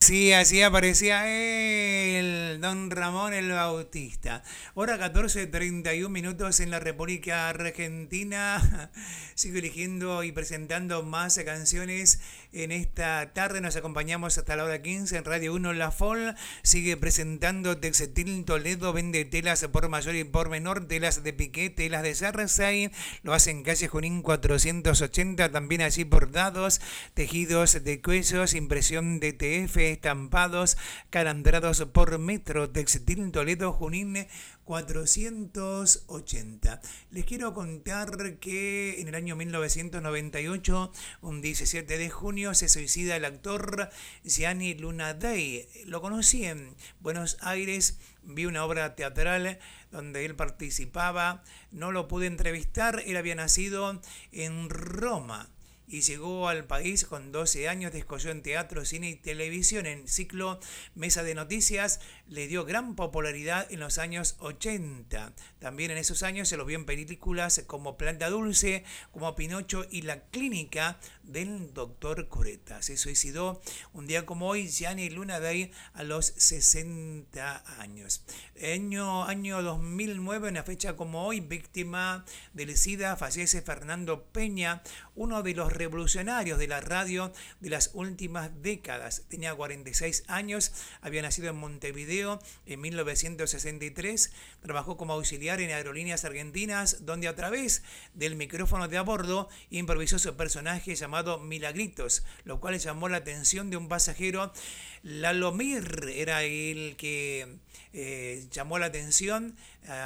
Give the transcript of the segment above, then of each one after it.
Sí, así aparecía el don Ramón el Bautista. Hora 14:31 en la República Argentina. Sigo eligiendo y presentando más canciones en esta tarde. Nos acompañamos hasta la hora 15 en Radio 1 La Fol. Sigue presentando Textil Toledo. Vende telas por mayor y por menor. Telas de piqué, telas de Sarrasay. Lo hace en calle Junín 480. También allí bordados, tejidos de cuellos, impresión de TF, estampados, carandrados por metro. Textil Toledo, Junín 480. Les quiero contar que en el año 1998, un 17 de junio, se suicida el actor Gianni Lunadei. Lo conocí en Buenos Aires, vi una obra teatral donde él participaba, no lo pude entrevistar, él había nacido en Roma y llegó al país con 12 años, descolló en teatro, cine y televisión. En ciclo Mesa de Noticias le dio gran popularidad en los años 80. También en esos años se lo vio en películas como Planta Dulce, como Pinocho y La Clínica del Doctor Cureta. Se suicidó un día como hoy Gianni Lunadei a los 60 años. Año 2009, una fecha como hoy, víctima del SIDA, fallece Fernando Peña, uno de los revolucionarios de la radio de las últimas décadas. Tenía 46 años, había nacido en Montevideo en 1963, trabajó como auxiliar en Aerolíneas Argentinas, donde a través del micrófono de a bordo improvisó su personaje llamado Milagritos, lo cual llamó la atención de un pasajero. Lalomir era el que llamó la atención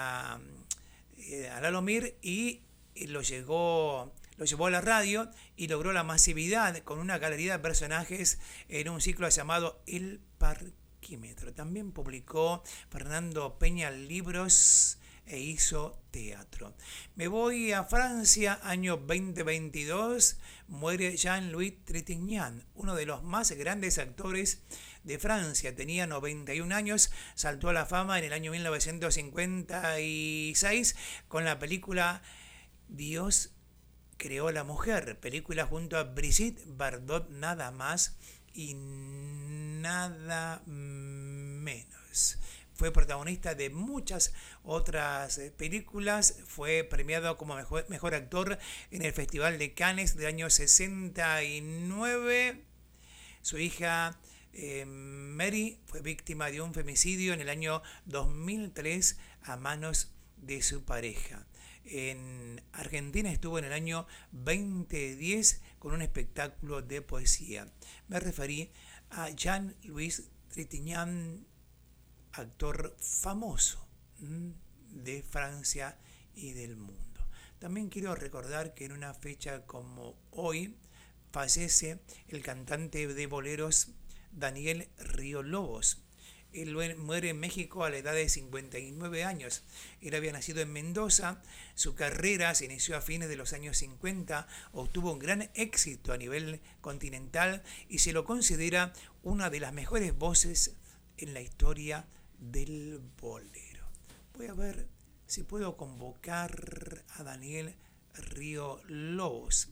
a Lalomir y lo llevó a la radio y logró la masividad con una galería de personajes en un ciclo llamado El Parquímetro. También publicó Fernando Peña libros e hizo teatro. Me voy a Francia, año 2022, muere Jean-Louis Trintignant, uno de los más grandes actores de Francia. Tenía 91 años, saltó a la fama en el año 1956 con la película Dios creó la mujer, película junto a Brigitte Bardot, nada más y nada menos. Fue protagonista de muchas otras películas, fue premiado como mejor actor en el Festival de Cannes del año 69. Su hija Mary fue víctima de un femicidio en el año 2003 a manos de su pareja. En Argentina estuvo en el año 2010 con un espectáculo de poesía. Me referí a Jean-Louis Trintignant, actor famoso de Francia y del mundo. También quiero recordar que en una fecha como hoy fallece el cantante de boleros Daniel Río Lobos. Él muere en México a la edad de 59 años. Él había nacido en Mendoza. Su carrera se inició a fines de los años 50, obtuvo un gran éxito a nivel continental y se lo considera una de las mejores voces en la historia del bolero. Voy a ver si puedo convocar a Daniel Río Lobos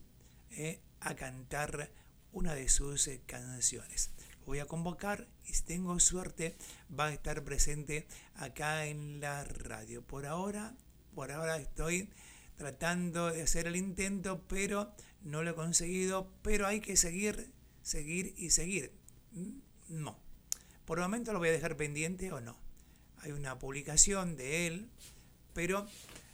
a cantar una de sus canciones. Voy a convocar y si tengo suerte va a estar presente acá en la radio. Por ahora estoy tratando de hacer el intento, pero no lo he conseguido. Pero hay que seguir y seguir. No. Por el momento lo voy a dejar pendiente o no. Hay una publicación de él, pero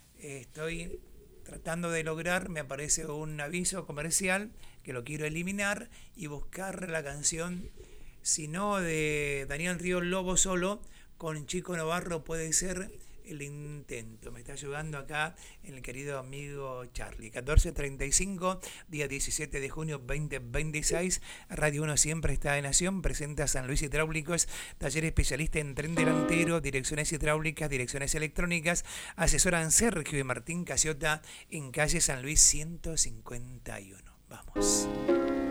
estoy tratando de lograr, me aparece un aviso comercial que lo quiero eliminar y buscar la canción. Si no, de Daniel Río Lobo solo, con Chico Novarro puede ser el intento. Me está ayudando acá el querido amigo Charlie. 14:35, día 17 de junio 2026. Radio 1 siempre está en acción. Presenta San Luis Hidráulicos, taller especialista en tren delantero, direcciones hidráulicas, direcciones electrónicas. Asesoran Sergio y Martín Casiota en calle San Luis 151. Vamos.